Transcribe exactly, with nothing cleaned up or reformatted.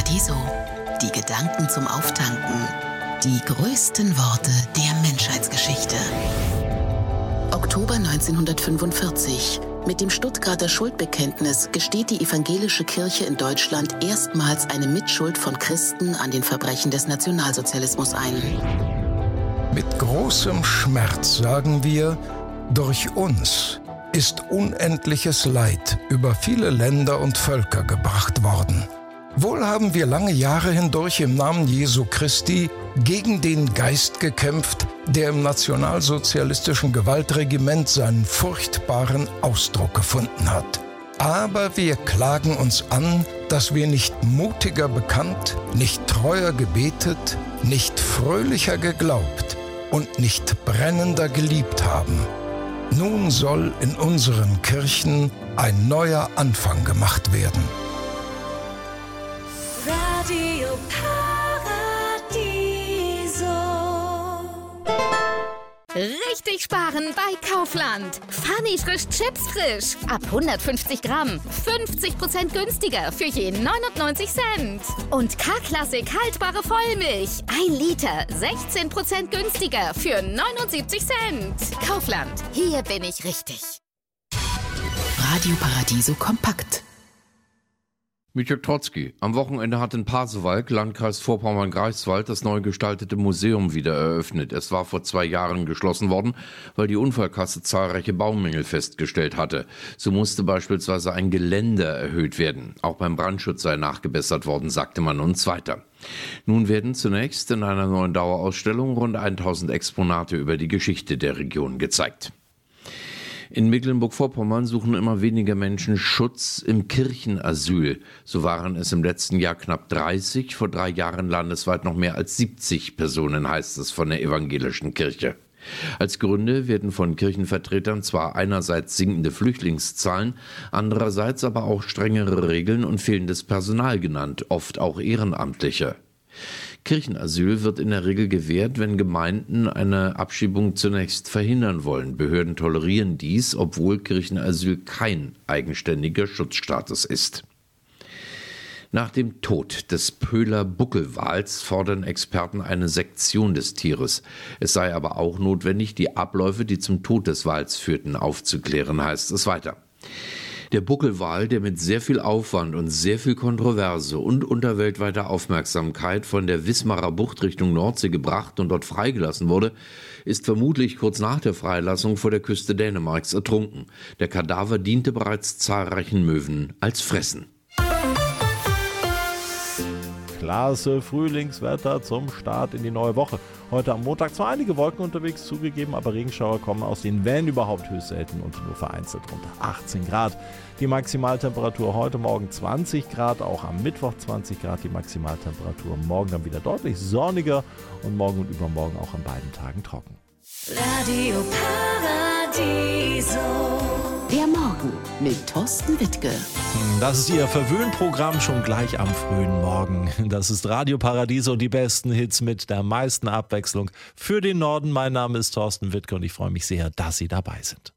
Paradiso. Die Gedanken zum Auftanken. Die größten Worte der Menschheitsgeschichte. Oktober neunzehnhundertfünfundvierzig. Mit dem Stuttgarter Schuldbekenntnis gesteht die evangelische Kirche in Deutschland erstmals eine Mitschuld von Christen an den Verbrechen des Nationalsozialismus ein. Mit großem Schmerz sagen wir, durch uns ist unendliches Leid über viele Länder und Völker gebracht worden. Wohl haben wir lange Jahre hindurch im Namen Jesu Christi gegen den Geist gekämpft, der im nationalsozialistischen Gewaltregiment seinen furchtbaren Ausdruck gefunden hat. Aber wir klagen uns an, dass wir nicht mutiger bekannt, nicht treuer gebetet, nicht fröhlicher geglaubt und nicht brennender geliebt haben. Nun soll in unseren Kirchen ein neuer Anfang gemacht werden. Radio Paradiso. Richtig sparen bei Kaufland. Funny frisch Chips frisch. Ab hundertfünfzig Gramm. fünfzig Prozent günstiger für je neunundneunzig Cent. Und K-Klassik haltbare Vollmilch. ein Liter. sechzehn Prozent günstiger für neunundsiebzig Cent. Kaufland. Hier bin ich richtig. Radio Paradiso kompakt. Michael Trotzki. Am Wochenende hat in Pasewalk, Landkreis Vorpommern-Greifswald, das neu gestaltete Museum wieder eröffnet. Es war vor zwei Jahren geschlossen worden, weil die Unfallkasse zahlreiche Baumängel festgestellt hatte. So musste beispielsweise ein Geländer erhöht werden. Auch beim Brandschutz sei nachgebessert worden, sagte man uns weiter. Nun werden zunächst in einer neuen Dauerausstellung rund tausend Exponate über die Geschichte der Region gezeigt. In Mecklenburg-Vorpommern suchen immer weniger Menschen Schutz im Kirchenasyl. So waren es im letzten Jahr knapp dreißig, vor drei Jahren landesweit noch mehr als siebzig Personen, heißt es von der evangelischen Kirche. Als Gründe werden von Kirchenvertretern zwar einerseits sinkende Flüchtlingszahlen, andererseits aber auch strengere Regeln und fehlendes Personal genannt, oft auch Ehrenamtliche. Kirchenasyl wird in der Regel gewährt, wenn Gemeinden eine Abschiebung zunächst verhindern wollen. Behörden tolerieren dies, obwohl Kirchenasyl kein eigenständiger Schutzstatus ist. Nach dem Tod des Pöhler Buckelwals fordern Experten eine Sektion des Tieres. Es sei aber auch notwendig, die Abläufe, die zum Tod des Wals führten, aufzuklären, heißt es weiter. Der Buckelwal, der mit sehr viel Aufwand und sehr viel Kontroverse und unter weltweiter Aufmerksamkeit von der Wismarer Bucht Richtung Nordsee gebracht und dort freigelassen wurde, ist vermutlich kurz nach der Freilassung vor der Küste Dänemarks ertrunken. Der Kadaver diente bereits zahlreichen Möwen als Fressen. Klasse Frühlingswetter zum Start in die neue Woche. Heute am Montag zwar einige Wolken unterwegs zugegeben, aber Regenschauer kommen aus den Van überhaupt höchst selten und nur vereinzelt runter. achtzehn Grad. Die Maximaltemperatur heute Morgen zwanzig Grad, auch am Mittwoch zwanzig Grad die Maximaltemperatur. Morgen dann wieder deutlich sonniger und morgen und übermorgen auch an beiden Tagen trocken. Radio Paradiso. Der Morgen mit Thorsten Wittke. Das ist Ihr Verwöhnprogramm schon gleich am frühen Morgen. Das ist Radio Paradiso, die besten Hits mit der meisten Abwechslung für den Norden. Mein Name ist Thorsten Wittke und ich freue mich sehr, dass Sie dabei sind.